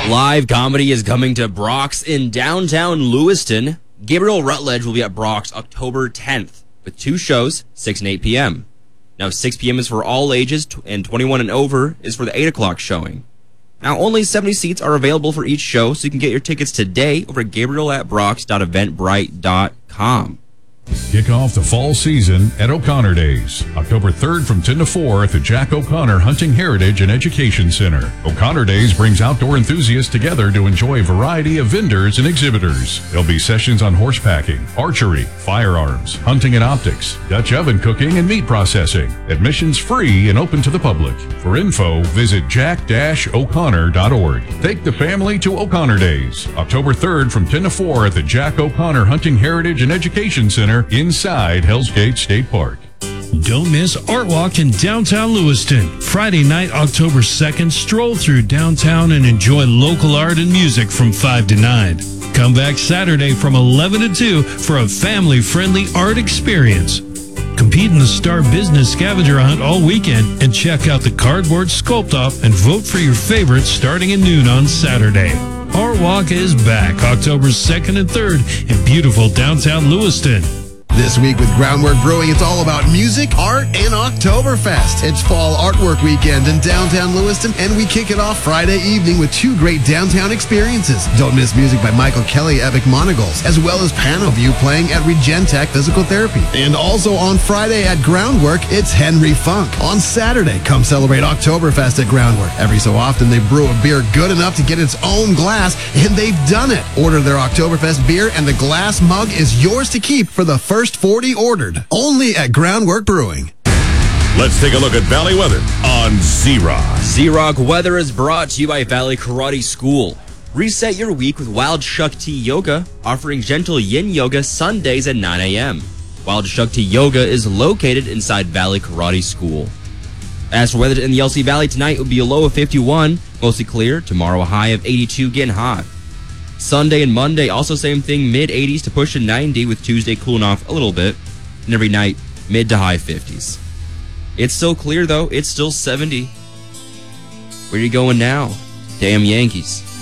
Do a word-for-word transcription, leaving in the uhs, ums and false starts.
Live comedy is coming to Brock's in downtown Lewiston. Gabriel Rutledge will be at Brock's October tenth with two shows, six and eight p.m. Now, six p.m. is for all ages, and twenty-one and over is for the eight o'clock showing. Now, only seventy seats are available for each show, so you can get your tickets today over at gabriel at brocks dot eventbrite dot com. Kick off the fall season at O'Connor Days, October third from ten to four at the Jack O'Connor Hunting Heritage and Education Center. O'Connor Days brings outdoor enthusiasts together to enjoy a variety of vendors and exhibitors. There'll be sessions on horsepacking, archery, firearms, hunting and optics, Dutch oven cooking, and meat processing. Admission's free and open to the public. For info, visit jack dash o'connor dot org. Take the family to O'Connor Days, October third from ten to four at the Jack O'Connor Hunting Heritage and Education Center inside Hell's Gate State Park. Don't miss Art Walk in downtown Lewiston. Friday night, October second, stroll through downtown and enjoy local art and music from five to nine. Come back Saturday from eleven to two for a family-friendly art experience. Compete in the Star Business Scavenger Hunt all weekend and check out the Cardboard Sculpt-Off and vote for your favorites starting at noon on Saturday. Art Walk is back October second and third in beautiful downtown Lewiston. This week with Groundwork Brewing, it's all about music, art, and Oktoberfest. It's Fall Artwork Weekend in downtown Lewiston, and we kick it off Friday evening with two great downtown experiences. Don't miss music by Michael Kelly, Epic Monogols, as well as Panel View playing at Regentech Physical Therapy. And also on Friday at Groundwork, it's Henry Funk. On Saturday, come celebrate Oktoberfest at Groundwork. Every so often, they brew a beer good enough to get its own glass, and they've done it. Order their Oktoberfest beer, and the glass mug is yours to keep for the first forty ordered. Only at Groundwork Brewing. Let's take a look at Valley weather on Z-Rock. Z-Rock weather is brought to you by Valley Karate School. Reset your week with Wild Shakti Yoga, offering gentle yin yoga Sundays at nine a.m. Wild Shakti Yoga is located inside Valley Karate School. As for weather in the L C Valley tonight, it will be a low of fifty-one, mostly clear. Tomorrow, a high of eighty-two, getting hot. Sunday and Monday, also same thing, mid eighties to push to ninety, with Tuesday cooling off a little bit. And every night, mid to high fifties. It's still clear, though. It's still seventy. Where are you going now? Damn Yankees.